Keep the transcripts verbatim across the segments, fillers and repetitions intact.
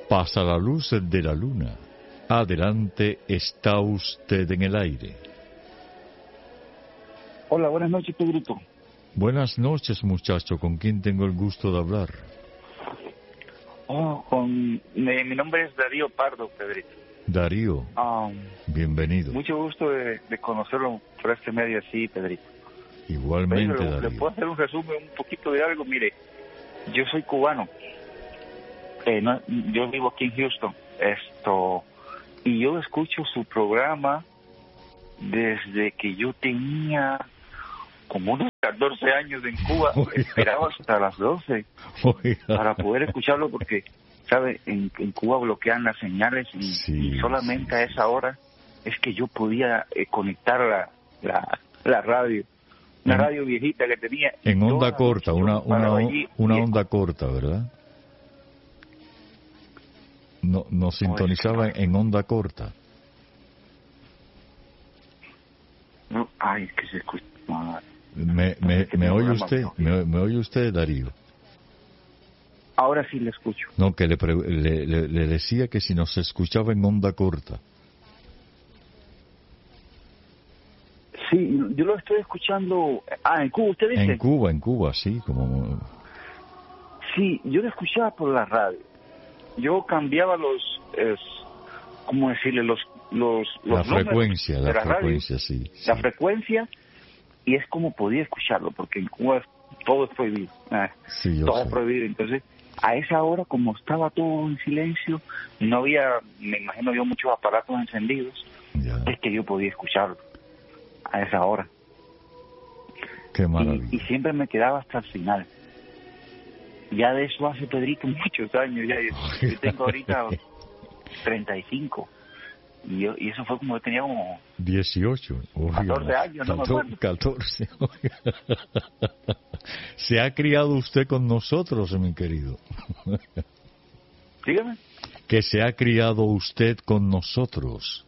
Pasa la luz de la luna. Adelante, está usted en el aire. Hola, buenas noches, Pedrito. Buenas noches, muchacho. ¿Con quién tengo el gusto de hablar? Oh, con... mi, mi nombre es Darío Pardo, Pedrito. Darío, Um, bienvenido. mucho gusto de, de conocerlo por este medio así, Pedrito. Igualmente, Pedro, Darío. ¿le puedo hacer un resumen, un poquito de algo? Mire, yo soy cubano. Eh, no, yo vivo aquí en Houston. Esto... Y yo escucho su programa desde que yo tenía como unos catorce años en Cuba. Oiga. Esperaba hasta las doce Oiga. para poder escucharlo porque, ¿sabe? En, en Cuba bloquean las señales y, Sí, y solamente sí, a esa hora es que yo podía eh, conectar la, la, la radio. Una En- radio viejita que tenía. En Yo onda la corta, noche yo una, me paraba una, allí una y- onda corta, ¿verdad? No, nos sintonizaba en onda corta. No, ay, es que se escucha mal. ¿Me, me, que me no, oye no, usted? no. ¿Me, me oye usted, Darío? Ahora sí le escucho. No, que le, pre- le, le, le decía que si nos escuchaba en onda corta. Sí, yo lo estoy escuchando. Ah, en Cuba, ¿usted dice? En Cuba, en Cuba, sí, como... Sí, yo lo escuchaba por la radio. Yo cambiaba los, es, ¿cómo decirle? Los, los, los La números frecuencia, de la radio, frecuencia, sí. la sí. frecuencia, y es como podía escucharlo, porque en Cuba todo es prohibido. ah, Sí, yo todo sé. es prohibido. Entonces, a esa hora, como estaba todo en silencio, no había, me imagino yo, muchos aparatos encendidos, Ya, es que yo podía escucharlo a esa hora. qué Y, y maravilla. siempre me quedaba hasta el final. Ya de eso hace, Pedrito, muchos años. Ya yo, yo tengo ahorita treinta y cinco. Y, yo, y eso fue como yo tenía como dieciocho. Oiga, catorce años, no me acuerdo. catorce. Oiga. Se ha criado usted con nosotros, mi querido. Dígame. Que se ha criado usted con nosotros.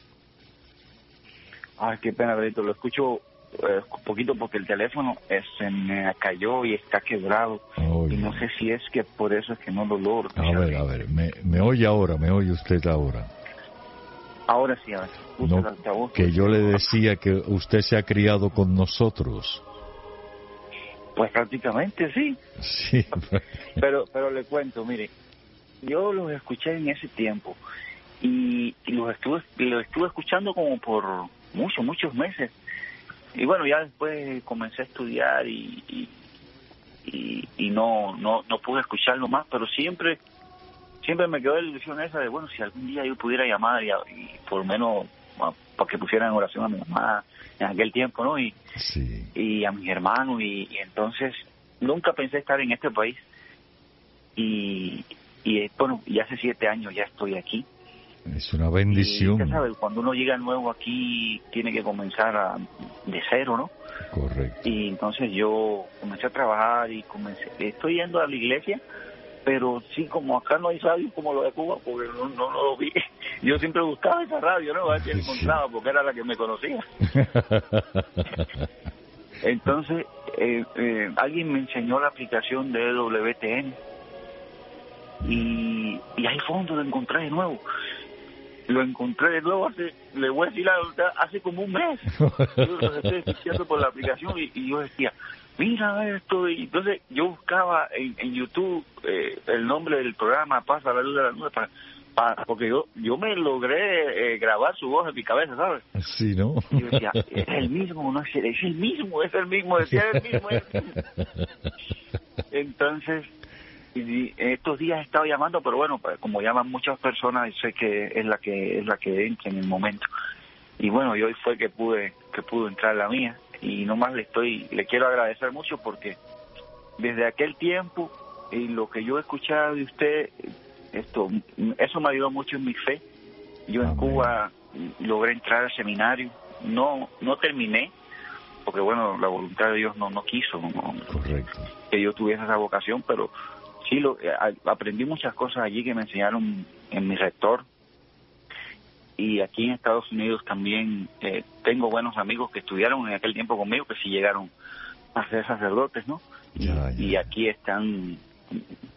Ay, qué pena, Pedrito. Lo escucho eh, un poquito porque el teléfono eh, se me cayó y está quebrado. Oiga. Y no sé si es que por eso es que no lo logro. A ver, a ver, me, me oye ahora, me oye usted ahora. Ahora sí, a ver. Puse No, el altavoz. que yo le decía que usted se ha criado con nosotros. Pues prácticamente sí. Sí. Pero, pero le cuento, mire, yo los escuché en ese tiempo y, y los estuve los estuve escuchando como por muchos, muchos meses. Y bueno, ya después comencé a estudiar y, y, y, y no, no no pude escucharlo más, pero siempre siempre me quedó la ilusión esa de, bueno, si algún día yo pudiera llamar y, y por lo menos a- para que pusieran en oración a mi mamá en aquel tiempo, ¿no? Y, Sí. y a mis hermanos, y, y entonces nunca pensé estar en este país. Y, y eh, bueno, y hace siete años ya estoy aquí. Es una Y bendición. usted sabe, cuando uno llega nuevo aquí, tiene que comenzar a- de cero, ¿no? Correcto. Y entonces yo comencé a trabajar y comencé, estoy yendo a la iglesia, pero sí, como acá no hay radio como lo de Cuba, porque no, no, no lo vi. Yo siempre buscaba esa radio, ¿no? A ver si la Sí. encontraba, porque era la que me conocía. Entonces, eh, eh, alguien me enseñó la aplicación de W T N y, y ahí fue donde lo encontré de nuevo. Lo encontré de nuevo hace, le voy a decir la verdad, hace como un mes. Yo lo estoy escuchando por la aplicación y, y yo decía, mira esto. Y entonces yo buscaba en, en YouTube eh, el nombre del programa, Pasa la Luz de la Nube, para, para, porque yo yo me logré eh, grabar su voz en mi cabeza, ¿sabes? Sí, ¿no? Y yo decía, es el mismo, no es el, es el mismo, es el mismo, decía es el mismo, es el mismo. Entonces, y estos días he estado llamando, pero bueno, pues, como llaman muchas personas, sé que es la que es la que entra en el momento. Y bueno, y hoy fue que pude que pudo entrar la mía, y nomás le estoy le quiero agradecer mucho porque desde aquel tiempo y lo que yo he escuchado de usted, esto eso me ayudó mucho en mi fe. Yo en Amén. Cuba logré entrar al seminario, no no terminé porque bueno, la voluntad de Dios no no quiso no, Correcto. que yo tuviese esa vocación, pero sí lo a, aprendí muchas cosas allí que me enseñaron en mi rector. Y aquí en Estados Unidos también eh, tengo buenos amigos que estudiaron en aquel tiempo conmigo, que sí llegaron a ser sacerdotes, ¿no? Y, Ya, ya. y aquí están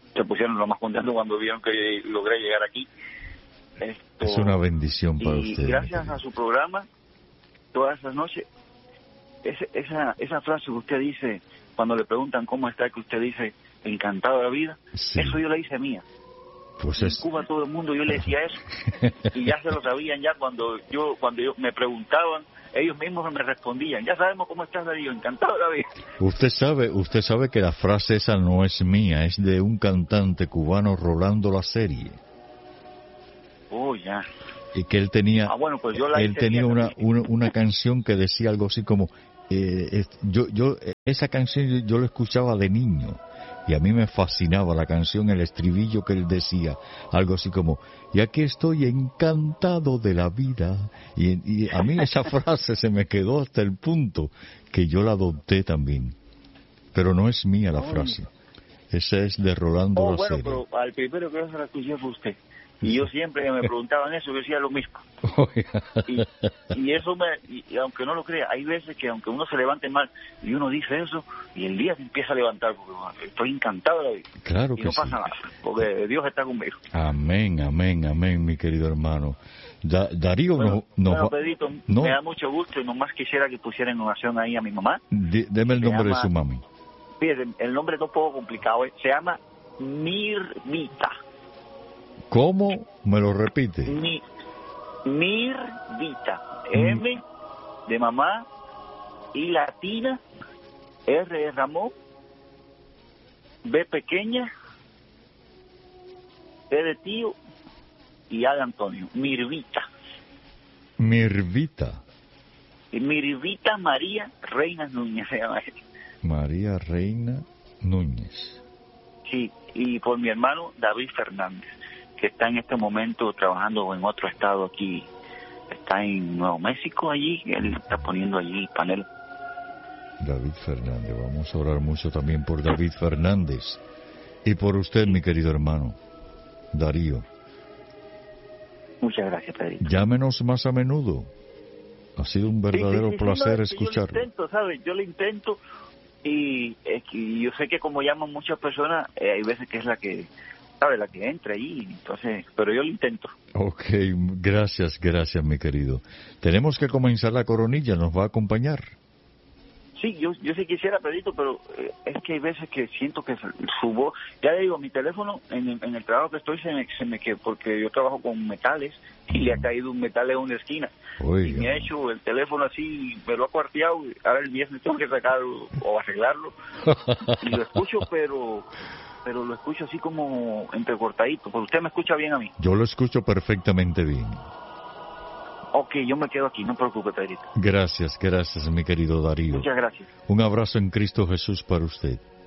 se pusieron lo más contentos cuando vieron que logré llegar aquí. Esto, es una bendición para y usted. Gracias a su programa, todas esas noches, ese, esa esa frase que usted dice, cuando le preguntan cómo está, que usted dice, encantado de la vida, Sí. eso yo la hice mía. Pues En es... Cuba todo el mundo yo le decía eso, y ya se lo sabían ya cuando yo cuando yo me preguntaban, ellos mismos me respondían, ya sabemos cómo estás, Darío, encantado de la vida. Usted sabe, usted sabe que la frase esa no es mía, es de un cantante cubano, Rolando La Serie, Oh, ya. y que él tenía, Ah, bueno, pues yo la él hice tenía mía una, también. una una canción que decía algo así como, eh, es- yo yo esa canción yo, yo la escuchaba de niño. Y a mí me fascinaba la canción, el estribillo que él decía, algo así como, y aquí estoy encantado de la vida. Y, y a mí esa frase se me quedó hasta el punto que yo la adopté también. Pero no es mía la frase. Esa es de Rolando Oh, La bueno, Serie. pero al primero que yo se la escuché fue usted. Y yo siempre que me preguntaban eso, yo decía lo mismo. Y, y eso me, y, y aunque no lo crea, hay veces que aunque uno se levante mal y uno dice eso, y el día se empieza a levantar, porque bueno, estoy encantado de la vida. Claro Y que no sí. pasa nada, porque Dios está conmigo. Amén, amén, amén, mi querido hermano. Da- Darío, Bueno, no, no, bueno, Pedrito, no, me da mucho gusto y nomás quisiera que pusiera en oración ahí a mi mamá. di- deme el Se nombre de llama- su mami. Fíjese, el nombre es un poco complicado, ¿eh? Se llama Mirvita. ¿Cómo? ¿Me lo repite? Mi, Mirvita. M de mamá, I latina, R de Ramón, B pequeña, T de tío y A de Antonio. Mirvita. Mirvita. Y Mirvita María Reina Núñez se llama ella. María Reina Núñez. Sí, y por mi hermano David Fernández, que está en este momento trabajando en otro estado aquí, está en Nuevo México allí, él está poniendo allí panel. David Fernández. Vamos a orar mucho también por David Fernández. Y por usted, mi querido hermano, Darío. Muchas gracias, Pedrito. Llámenos más a menudo. Ha sido un verdadero Sí, sí, sí, placer no, es que escucharlo. Yo lo intento, ¿sabes? Yo lo intento y, es que yo sé que como llaman muchas personas, eh, hay veces que es la que, ¿sabes? La que entra ahí, entonces, pero yo lo intento. Ok, gracias, gracias, mi querido. Tenemos que comenzar la coronilla, ¿nos va a acompañar? Sí, yo yo sí quisiera, Pedrito, pero eh, es que hay veces que siento que su voz, ya le digo, mi teléfono, en, el- en el trabajo que estoy, se me, se me que porque yo trabajo con metales y le ha caído un metal en una esquina. Oiga. Y me ha hecho el teléfono así, me lo ha cuarteado, y ahora el viernes tengo que sacarlo o arreglarlo. Y lo escucho, pero pero lo escucho así como entrecortadito, porque usted me escucha bien a mí. Yo lo escucho perfectamente bien. Ok, yo me quedo aquí, no se preocupe, Pedrito. Gracias, gracias, mi querido Darío. Muchas gracias. Un abrazo en Cristo Jesús para usted.